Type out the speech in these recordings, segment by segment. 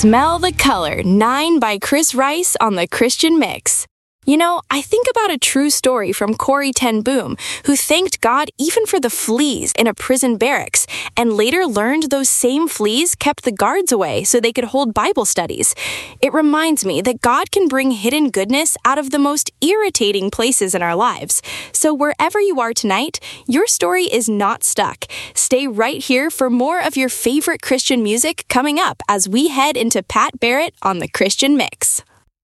Smell the Color, 9 by Chris Rice on the Christian Mix. You know, I think about a true story from Corrie ten Boom, who thanked God even for the fleas in a prison barracks, and later learned those same fleas kept the guards away so they could hold Bible studies. It reminds me that God can bring hidden goodness out of the most irritating places in our lives. So wherever you are tonight, your story is not stuck. Stay right here for more of your favorite Christian music coming up as we head into Pat Barrett on the Christian Mix.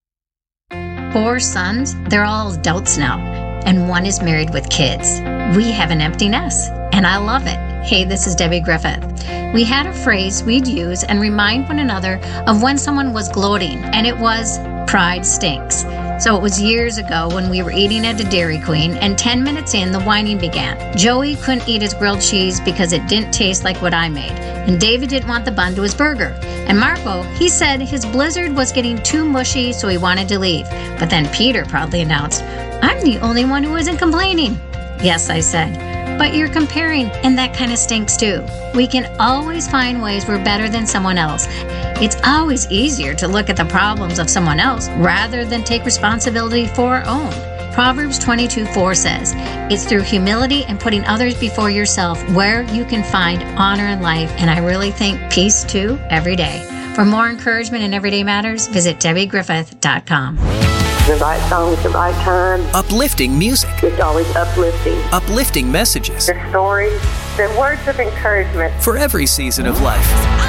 4 sons, they're all adults now, and 1 is married with kids. We have an empty nest, and I love it. Hey, this is Debbie Griffith. We had a phrase we'd use and remind one another of when someone was gloating, and it was, pride stinks. So it was years ago when we were eating at a Dairy Queen, and 10 minutes in, the whining began. Joey couldn't eat his grilled cheese because it didn't taste like what I made, and David didn't want the bun to his burger. And Marco, he said his Blizzard was getting too mushy, so he wanted to leave. But then Peter proudly announced, I'm the only one who isn't complaining. Yes, I said, but you're comparing, and that kind of stinks too. We can always find ways we're better than someone else. It's always easier to look at the problems of someone else rather than take responsibility for our own. Proverbs 22:4 says, it's through humility and putting others before yourself where you can find honor in life, and I really think peace too every day. For more encouragement in everyday matters, visit DebbieGriffith.com. The right song at the right time. Uplifting music. It's always uplifting. Uplifting messages. The stories, the words of encouragement. For every season of life.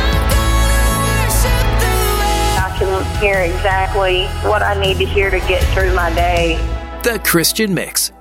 I can hear exactly what I need to hear to get through my day. The Christian Mix.